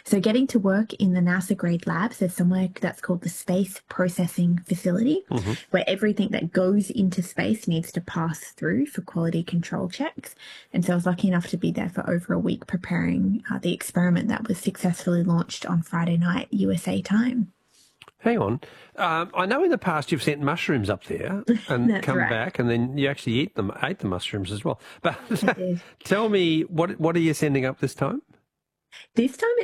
So getting to work in the NASA grade labs, there's somewhere that's called the Space Processing Facility, Hmm. where everything that goes into space needs to pass through for quality control checks. And so I was lucky enough to be there for over a week preparing the experiment that was successfully launched on Friday night, USA time. Hang on. I know in the past you've sent mushrooms up there and That's come right. back, and then you actually ate the mushrooms as well. But I did. tell me, what are you sending up this time? This time